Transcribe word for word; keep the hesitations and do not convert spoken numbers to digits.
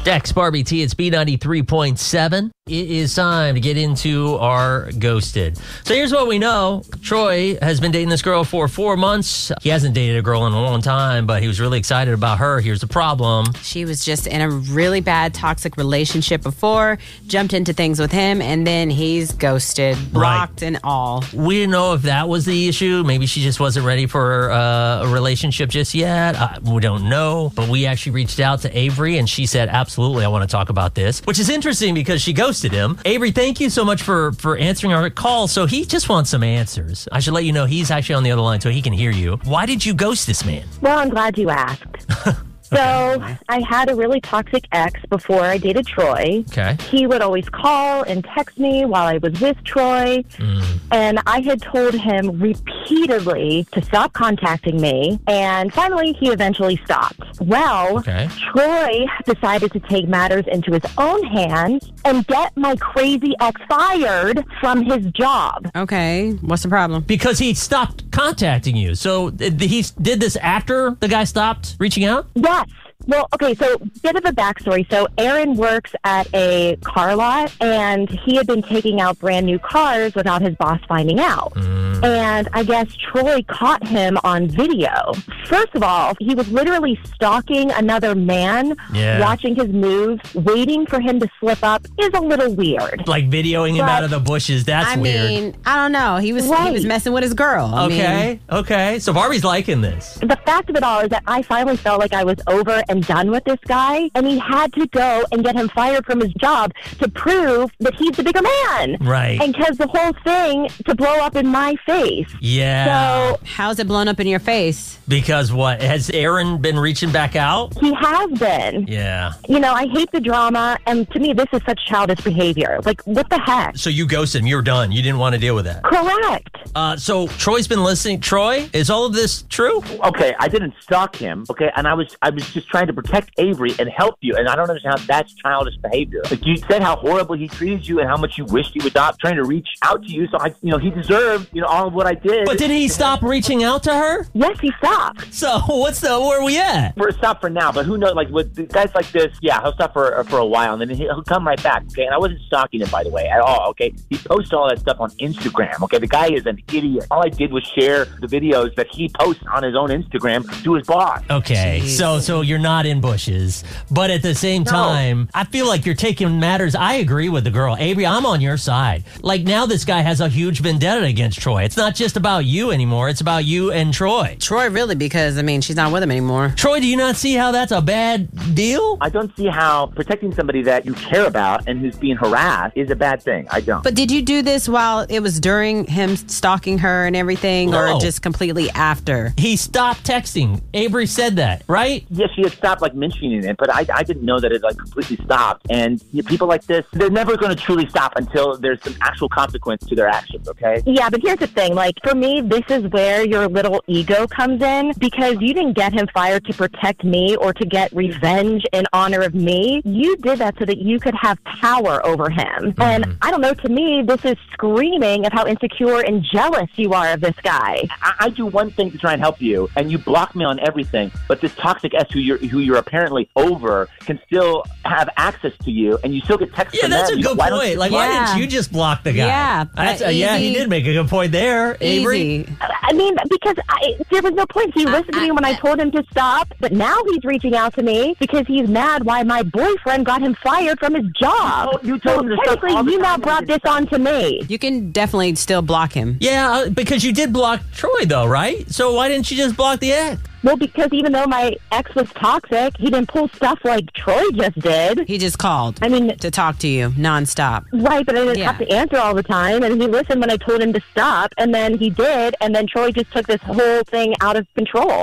Dex, Barbie T, it's B ninety-three point seven. It is time to get into our Ghosted. So here's what we know. Troy has been dating this girl for four months. He hasn't dated a girl in a long time, but he was really excited about her. Here's the problem. She was just in a really bad toxic relationship before, jumped into things with him, and then he's ghosted, blocked, right. and all. We didn't know if that was the issue. Maybe she just wasn't ready for uh, a relationship just yet. Uh, we don't know. But we actually reached out to Avery, and she said, absolutely, I want to talk about this, which is interesting because she ghosted him. Avery, thank you so much for, for answering our call. So he just wants some answers. I should let you know he's actually on the other line so he can hear you. Why did you ghost this man? Well, I'm glad you asked. So I had a really toxic ex before I dated Troy. Okay. He would always call and text me while I was with Troy. Mm. And I had told him repeatedly to stop contacting me. And finally, he eventually stopped. Well, okay. Troy decided to take matters into his own hands and get my crazy ex fired from his job. Okay. What's the problem? Because he stopped contacting you. So he did this after the guy stopped reaching out? Yeah. Well, okay, so bit of a backstory. So Aaron works at a car lot, and he had been taking out brand new cars without his boss finding out. Mm. And I guess Troy caught him on video. First of all, he was literally stalking another man, yeah. watching his moves, waiting for him to slip up is a little weird. Like videoing him but, out of the bushes, that's I weird. I mean, I don't know. He was right. he was messing with his girl. I okay, mean, okay. So Barbie's liking this. The fact of it all is that I finally felt like I was over and done with this guy, and he had to go and get him fired from his job to prove that he's the bigger man. Right. And because the whole thing to blow up in my face. Yeah. So how's it blown up in your face? Because what? Has Aaron been reaching back out? He has been. Yeah. You know, I hate the drama, and to me, this is such childish behavior. Like, what the heck? So you ghosted him. You were done. You didn't want to deal with that. Correct. Uh, so Troy's been listening. Troy, is all of this true? Okay, I didn't stalk him, okay, and I was I was just trying to protect Avery and help you, and I don't understand how that's childish behavior. Like, you said how horrible he treated you and how much you wished he would stop trying to reach out to you, so I, you know, he deserved, you know, all of what I did. But did he stop reaching out to her? Yes, he stopped. So what's the, where are we at? We're stop for now, but who knows, like, with guys like this, yeah, he'll stop for for a while, and then he'll come right back, okay, and I wasn't stalking him, by the way, at all, okay? He posts all that stuff on Instagram, okay? The guy is an idiot. All I did was share the videos that he posts on his own Instagram to his boss. Okay, Jeez. so so you're not in bushes, but at the same No. time, I feel like you're taking matters. I agree with the girl. Avery, I'm on your side. Like, now this guy has a huge vendetta against Troy. It's not just about you anymore. It's about you and Troy. Troy, really, because, I mean, she's not with him anymore. Troy, do you not see how that's a bad deal? I don't see how protecting somebody that you care about and who's being harassed is a bad thing. I don't. But did you do this while it was during him stalking her and everything, No. or just completely after? He stopped texting. Avery said that, right? Yes, she had stopped, like, mentioning it, but I, I didn't know that it, like, completely stopped. And you know, people like this, they're never going to truly stop until there's some actual consequence to their actions, okay? Yeah, but here's the thing. Like, for me, this is where your little ego comes in, because you didn't get him fired to protect me or to get revenge in honor of me. You did that so that you could have power over him. Mm-hmm. And I don't know, to me, this is screaming of how insecure and jealous you are of this guy. I, I do one thing to try and help you, and you block me on everything, but this toxic S who you're, who you're apparently over can still have access to you, and you still get texts Yeah, from that's them. a good Why don't point. you- Like, why Yeah. didn't you just block the guy? Yeah, That's, uh, uh, yeah, he easy. did make a good point there, Avery. Easy. I mean, because I, there was no point. He listened to me when I told him to stop, but now he's reaching out to me because he's mad why my boyfriend got him fired from his job. Oh, you told him to stop Technically, all the you now time. brought this on to me. You can definitely still block him. Yeah, uh, because you did block Troy, though, right? So why didn't you just block the ex? Well, because even though my ex was toxic, he didn't pull stuff like Troy just did. He just called I mean, to talk to you nonstop. right, but I didn't Yeah. have to answer all the time, and he listened when I told him to stop, and then he did, and then Troy just took this whole thing out of control.